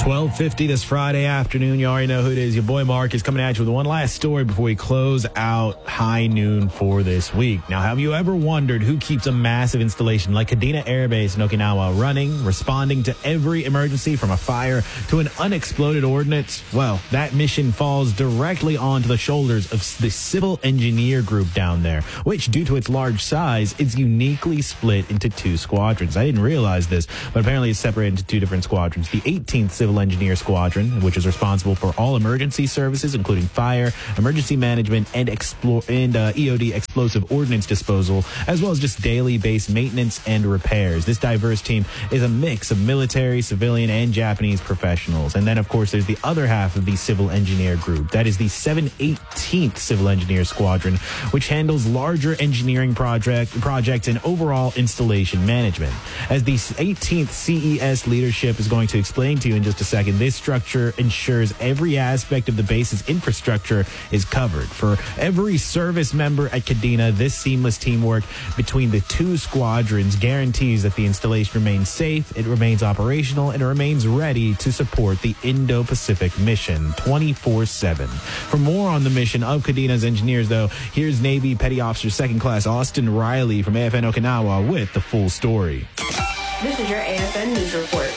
12:50 this Friday afternoon. You already know who it is. Your boy Mark is coming at you with one last story before we close out high noon for this week. Now, have you ever wondered who keeps a massive installation like Kadena Air Base in Okinawa running, responding to every emergency from a fire to an unexploded ordnance? Well, that mission falls directly onto the shoulders of the Civil Engineer Group down there, which, due to its large size, is uniquely split into two squadrons. I didn't realize this, but apparently it's separated into two different squadrons. The 18th Civil Engineer Squadron, which is responsible for all emergency services, including fire, emergency management, and EOD explosive ordnance disposal, as well as just daily base maintenance and repairs. This diverse team is a mix of military, civilian, and Japanese professionals. And then, of course, there's the other half of the Civil Engineer Group. That is the 718th Civil Engineer Squadron, which handles larger engineering projects and overall installation management. As the 18th CES leadership is going to explain to you in just a second, this structure ensures every aspect of the base's infrastructure is covered. For every service member at Kadena, this seamless teamwork between the two squadrons guarantees that the installation remains safe, it remains operational, and it remains ready to support the Indo-Pacific mission 24/7. For more on the mission of Kadena's engineers, though, here's Navy Petty Officer 2nd Class Austin Riley from AFN Okinawa with the full story. This is your AFN News Report.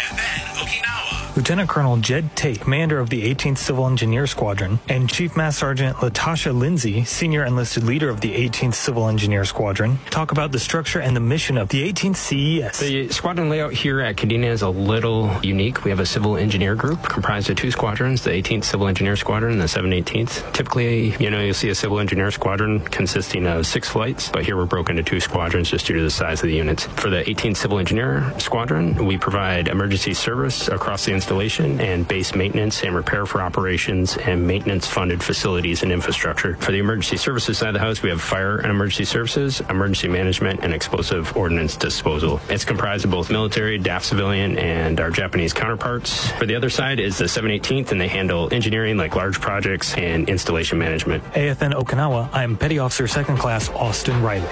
Lieutenant Colonel Jed Tate, commander of the 18th Civil Engineer Squadron, and Chief Master Sergeant Latasha Lindsay, senior enlisted leader of the 18th Civil Engineer Squadron, talk about the structure and the mission of the 18th CES. The squadron layout here at Kadena is a little unique. We have a civil engineer group comprised of two squadrons, the 18th Civil Engineer Squadron and the 718th. Typically, you'll see a civil engineer squadron consisting of 6 flights, but here we're broken into 2 squadrons just due to the size of the units. For the 18th Civil Engineer Squadron, we provide emergency service across the installation and base maintenance and repair for operations and maintenance-funded facilities and infrastructure. For the emergency services side of the house, we have fire and emergency services, emergency management, and explosive ordnance disposal. It's comprised of both military, DAF civilian, and our Japanese counterparts. For the other side is the 718th, and they handle engineering like large projects and installation management. AFN Okinawa, I'm Petty Officer 2nd Class Austin Riley.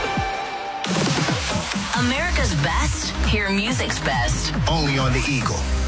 America's best, hear music's best. Only on the Eagle.